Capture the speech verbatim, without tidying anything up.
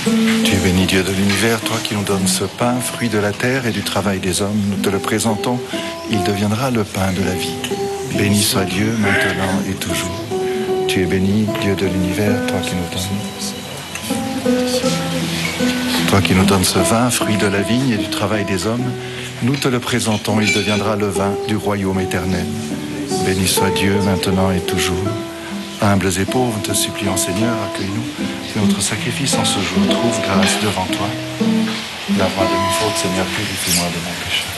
Tu es béni, Dieu de l'univers, toi qui nous donnes ce pain, fruit de la terre et du travail des hommes. Nous te le présentons, il deviendra le pain de la vie. Béni soit Dieu, maintenant et toujours. Tu es béni, Dieu de l'univers, toi qui nous donnes... Toi qui nous donnes ce vin, fruit de la vigne et du travail des hommes, nous te le présentons, il deviendra le vin du royaume éternel. Béni soit Dieu, maintenant et toujours. Humbles et pauvres, te supplions, Seigneur, accueille-nous, que notre sacrifice en ce jour trouve grâce devant toi. Lave-moi de mes fautes, Seigneur, purifie-moi de mon péché.